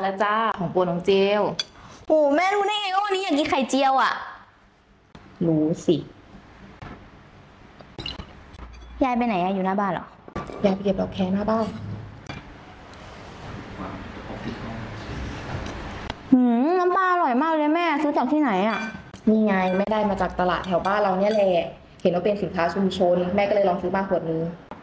แล้วจ้าของโปรดน้องเจลโอ้แม่รู้ได้ไงว่าวันนี้อยากกินไข่เจียวอ่ะรู้สิยายไปไหนอะอยู่หน้าบ้านเหรออยากไปเก็บดอกแคหน้าบ้านน้ำปลาอร่อยมากเลยแม่ซื้อจากที่ไหนอ่ะนี่ไงไม่ได้มาจากตลาดแถวบ้านเราเนี่ยแหละเห็นว่าเป็นสินค้าชุมชนแม่ก็เลยลองซื้อมาขวดนึง